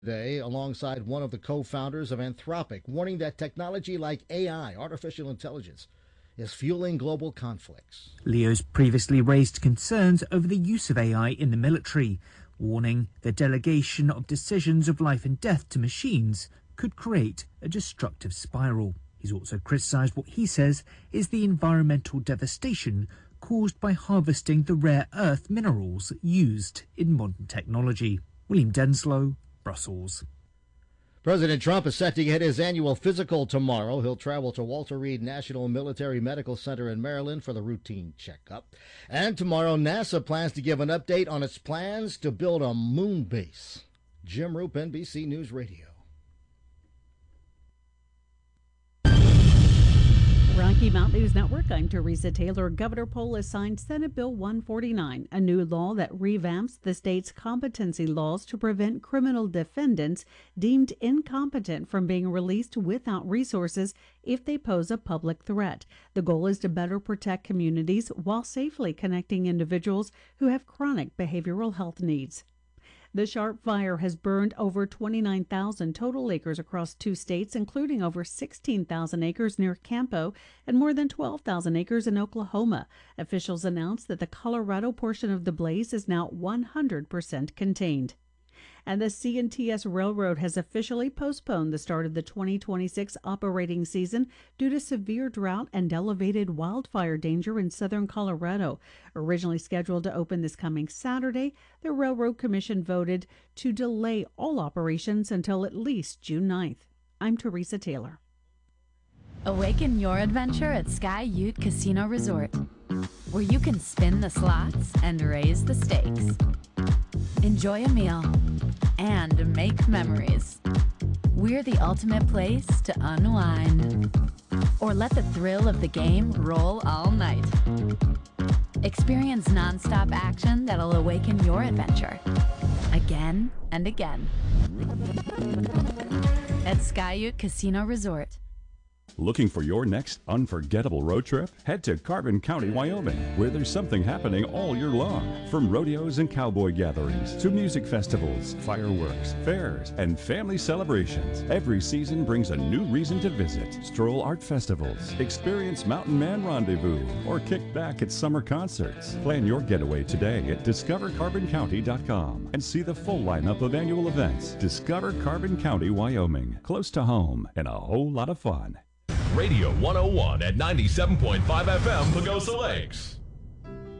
today alongside one of the co-founders of Anthropic, warning that technology like AI, artificial intelligence, is fueling global conflicts. Leo's previously raised concerns over the use of AI in the military, warning the delegation of decisions of life and death to machines could create a destructive spiral. He's also criticised what he says is the environmental devastation caused by harvesting the rare earth minerals used in modern technology. William Denslow, Brussels. President Trump is set to get his annual physical tomorrow. He'll travel to Walter Reed National Military Medical Center in Maryland for the routine checkup. And tomorrow, NASA plans to give an update on its plans to build a moon base. Jim Roop, NBC News Radio. Rocky Mountain News Network, I'm Teresa Taylor. Governor Polis signed Senate Bill 149, a new law that revamps the state's competency laws to prevent criminal defendants deemed incompetent from being released without resources if they pose a public threat. The goal is to better protect communities while safely connecting individuals who have chronic behavioral health needs. The Sharp Fire has burned over 29,000 total acres across 2 states, including over 16,000 acres near Campo and more than 12,000 acres in Oklahoma. Officials announced that the Colorado portion of the blaze is now 100% contained. And the CNTS Railroad has officially postponed the start of the 2026 operating season due to severe drought and elevated wildfire danger in southern Colorado. Originally scheduled to open this coming Saturday, the Railroad Commission voted to delay all operations until at least June 9th. I'm Teresa Taylor. Awaken your adventure at Sky Ute Casino Resort, where you can spin the slots and raise the stakes. Enjoy a meal and make memories. We're the ultimate place to unwind. Or let the thrill of the game roll all night. Experience nonstop action that'll awaken your adventure again and again at Sky Ute Casino Resort. Looking for your next unforgettable road trip? Head to Carbon County, Wyoming, where there's something happening all year long. From rodeos and cowboy gatherings to music festivals, fireworks, fairs, and family celebrations, every season brings a new reason to visit. Stroll art festivals, experience Mountain Man Rendezvous, or kick back at summer concerts. Plan your getaway today at discovercarboncounty.com and see the full lineup of annual events. Discover Carbon County, Wyoming, close to home and a whole lot of fun. Radio 101 at 97.5 FM, Pagosa Lakes.